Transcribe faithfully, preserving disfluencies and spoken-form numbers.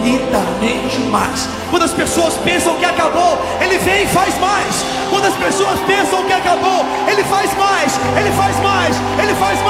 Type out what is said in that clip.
infinitamente mais. Quando as pessoas pensam que acabou, Ele vem e faz mais. Quando as pessoas pensam que acabou, Ele faz mais, Ele faz mais, Ele faz mais.